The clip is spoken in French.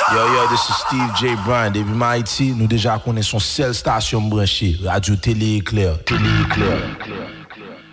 Yo, this is Steve J. Bryan. Depuis Haïti, nous déjà connaissons seule station branchée, Radio Télé Éclair. Télé Éclair.